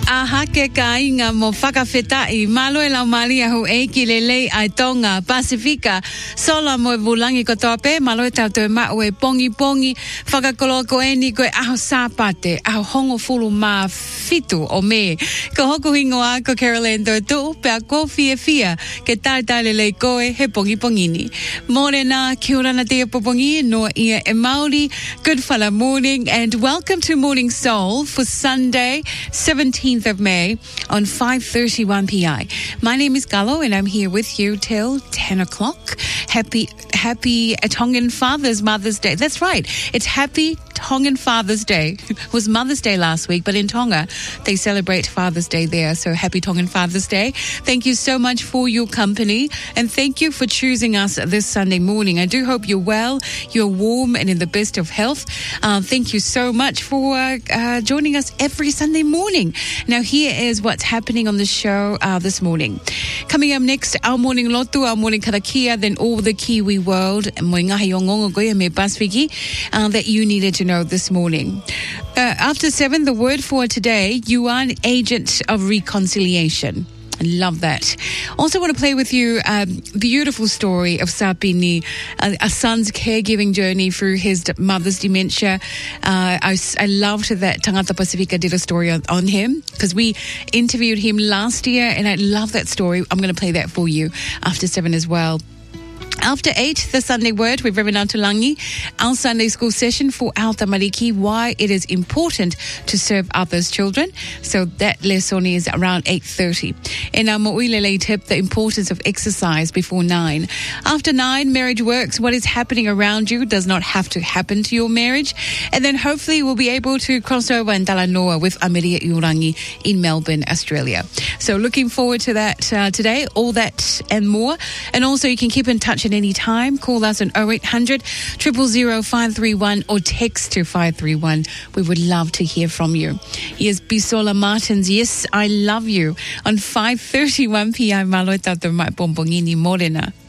Ahake kainga mo whakawhetai malo e lau mali ahu e ki lelei ai tonga Pasifika sola mo e vulangi kotope malo e tau te mao e pongi whakakolo ko e ni koe aho sāpate aho hongo fulu mā fitu o me ko hoku hingoa ko Caroline Dotu pe a ko fia ke tai lelei koe he pongi ni morena kia ora na te popongi no ia e Māori. Good whala morning and welcome to Morning Soul for Sunday 17th of May on 5:31 PI. My name is Gallo and I'm here with you till 10 o'clock. Happy Tongan Mother's Day. That's right. It's Happy Tongan Father's Day. It was Mother's Day last week, but in Tonga, they celebrate Father's Day there. So happy Tongan Father's Day. Thank you so much for your company and thank you for choosing us this Sunday morning. I do hope you're well, you're warm and in the best of health. Thank you so much for joining us every Sunday morning. Now, here is what's happening on the show this morning. Coming up next, our morning lotu, our morning karakia, then all the Kiwi world, that you needed to know this morning. After 7, the word for today, you are an agent of reconciliation. I love that. Also want to play with you a beautiful story of Sapini, a son's caregiving journey through his mother's dementia. I loved that Tangata Pasifika did a story on him because we interviewed him last year and I love that story. I'm going to play that for you after 7 as well. After 8, the Sunday Word with Reverend Antulangi, our Sunday school session for our tamariki, why it is important to serve others' children. So that lesson is around 8:30. In our Mo'ilele tip, the importance of exercise before 9. After 9, marriage works. What is happening around you does not have to happen to your marriage. And then hopefully we'll be able to cross over in Talanoa with Ameria Iurangi in Melbourne, Australia. So looking forward to that today, all that and more. And also you can keep in touch at any time. Call us on 0800 000 531 or text to 531. We would love to hear from you. Here's Bisola Martins, Yes, I Love You on 5:31 PI Malo Tato Mai Pompongini Morena.